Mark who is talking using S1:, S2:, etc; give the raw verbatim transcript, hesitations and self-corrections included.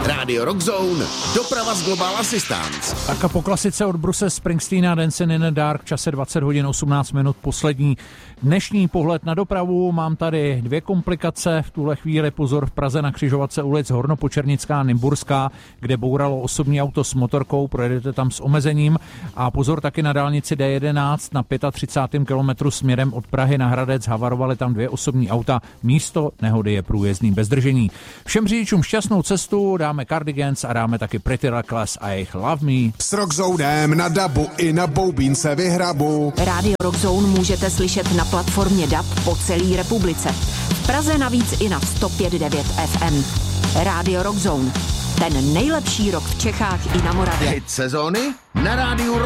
S1: Radio Rock Zone, doprava z Global Assistance.
S2: Tak a po klasice od Bruce Springsteena Dancing in the Dark v čase dvacet hodin osmnáct minut poslední dnešní pohled na dopravu. Mám tady dvě komplikace. V tuhle chvíli pozor v Praze na křižovatce ulic Hornopočernická, Nymburská, kde bouralo osobní auto s motorkou, projedete tam s omezením. A pozor taky na dálnici D jedenáct na třicátém pátém kilometru směrem od Prahy na Hradec, havarovaly tam dvě osobní auta. Místo nehody je průjezdný bez držení. Všem řidičům šťastnou cestu, dáme Cardigans a dáme taky Pretty Reckless a jejich Love Me.
S3: S Rock Zonem na dabu i na boubínce vyhrabu.
S4: Radio Rock Zone můžete slyšet na platformě D A B po celé republice. V Praze navíc i na sto pět devět F M. Radio Rock Zone. Ten nejlepší rock v Čechách i na Moravě.
S1: Hit sezóny na rádiu